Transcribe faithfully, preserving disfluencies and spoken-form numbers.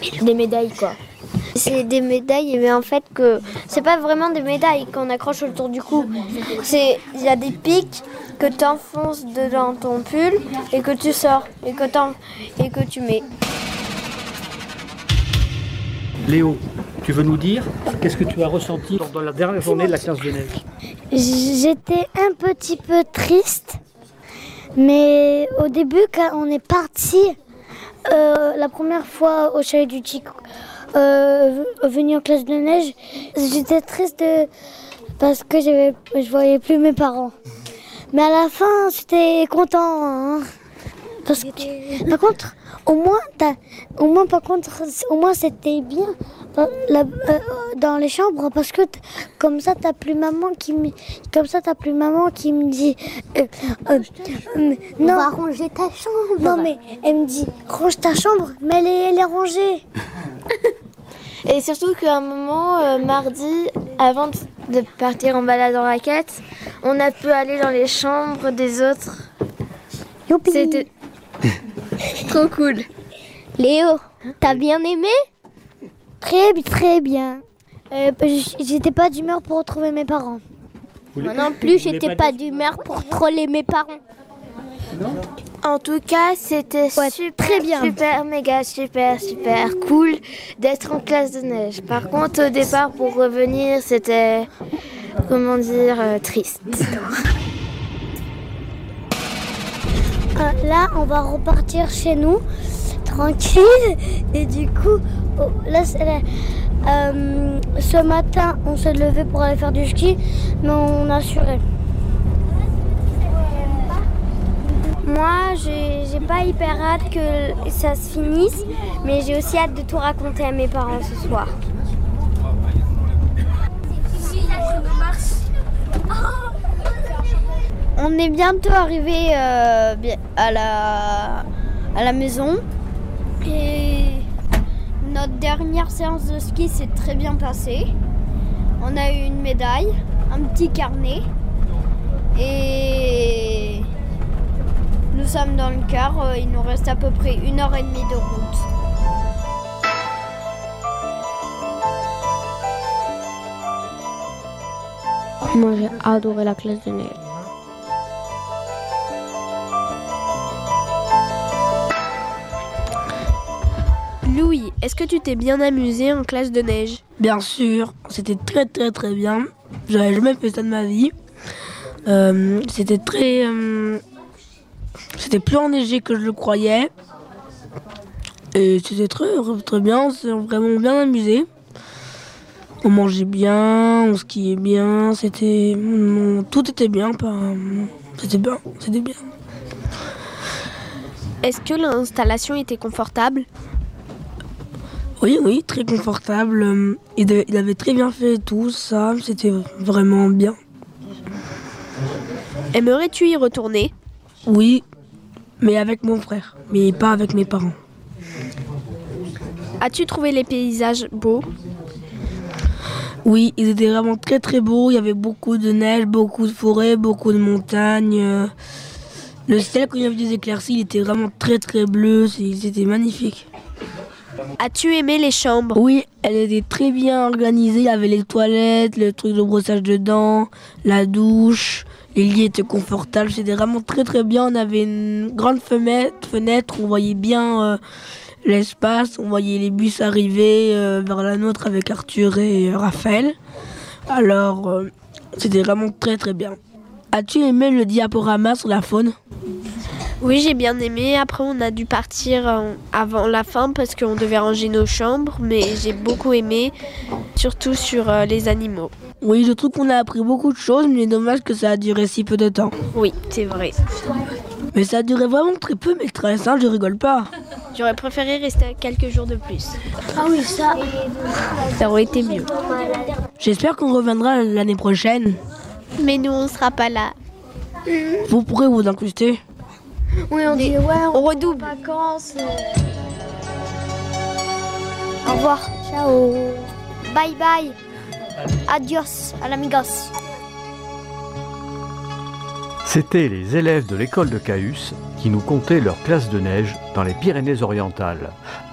des médailles quoi. C'est des médailles, mais en fait que c'est pas vraiment des médailles qu'on accroche autour du cou. C'est il y a des pics que tu enfonces dedans ton pull et que tu sors et que, et que tu mets. Léo, tu veux nous dire qu'est-ce que tu as ressenti dans la dernière journée de la classe de neige? J'étais un petit peu triste, mais au début quand on est parti, euh, la première fois au chalet du Tic, euh, venu en classe de neige, j'étais triste parce que j'avais, je voyais plus mes parents. Mais à la fin, j'étais content. Hein. Parce que, par contre, au moins, t'as, au moins, par contre, au moins c'était bien la, euh, dans les chambres parce que comme ça, t'as plus maman qui me, comme ça, t'as plus maman qui me dit, euh, euh, euh, non, on va ranger ta chambre. Non mais elle me dit, range ta chambre, mais elle est, elle est rangée. Et surtout qu'à un moment, euh, mardi, avant de partir en balade en raquette, on a pu aller dans les chambres des autres. Youpi. C'était trop cool. Léo, t'as bien aimé? Très, très bien. Euh, j'étais pas d'humeur pour retrouver mes parents. Moi non plus, j'étais pas d'humeur pour troller mes parents. Non. En tout cas, c'était ouais, super, très bien. super, méga, super, super cool d'être en classe de neige. Par contre, au départ, pour revenir, c'était, comment dire, euh, triste. Euh, là, on va repartir chez nous, tranquille. Et du coup, oh, là, là euh, ce matin, on s'est levé pour aller faire du ski, mais on a assuré. Moi, j'ai, j'ai pas hyper hâte que ça se finisse, mais j'ai aussi hâte de tout raconter à mes parents ce soir. On est bientôt arrivé euh, à, la, à la maison et notre dernière séance de ski s'est très bien passée. On a eu une médaille, un petit carnet et nous sommes dans le car, il nous reste à peu près une heure et demie de route. Moi j'ai adoré la classe de neige. Louis, est-ce que tu t'es bien amusé en classe de neige? Bien sûr, c'était très très très bien. J'avais jamais fait ça de ma vie. Euh, c'était très... Euh, c'était plus enneigé que je le croyais. Et c'était très très bien, on s'est vraiment bien amusé. On mangeait bien, on skiait bien, c'était... On, tout était bien, pas, c'était bien, c'était bien. Est-ce que l'installation était confortable? Oui, oui, très confortable. Il, il avait très bien fait tout ça, c'était vraiment bien. Aimerais-tu y retourner? Oui, mais avec mon frère, mais pas avec mes parents. As-tu trouvé les paysages beaux? Oui, ils étaient vraiment très très beaux. Il y avait beaucoup de neige, beaucoup de forêts, beaucoup de montagnes. Le ciel, quand il y avait des éclaircies, il était vraiment très très bleu. C'était magnifique. As-tu aimé les chambres? Oui, elles étaient très bien organisées. Il y avait les toilettes, le truc de brossage de dents, la douche. Les lits étaient confortables. C'était vraiment très très bien. On avait une grande fenêtre, fenêtre on voyait bien euh, l'espace. On voyait les bus arriver euh, vers la nôtre avec Arthur et euh, Raphaël. Alors, euh, c'était vraiment très très bien. As-tu aimé le diaporama sur la faune? Oui, j'ai bien aimé. Après, on a dû partir euh, avant la fin parce qu'on devait ranger nos chambres. Mais j'ai beaucoup aimé, surtout sur euh, les animaux. Oui, je trouve qu'on a appris beaucoup de choses, mais dommage que ça a duré si peu de temps. Oui, c'est vrai. Mais ça a duré vraiment très peu, mais très simple, je rigole pas. J'aurais préféré rester quelques jours de plus. Ah oui, ça... Ça aurait été mieux. J'espère qu'on reviendra l'année prochaine. Mais nous, on sera pas là. Vous pourrez vous incruster. Oui, on dit, ouais, on, on redouble. Vacances. Au revoir. Ciao. Bye bye. Adios, à l'amigos. C'étaient les élèves de l'école de Cahus qui nous contaient leur classe de neige dans les Pyrénées-Orientales.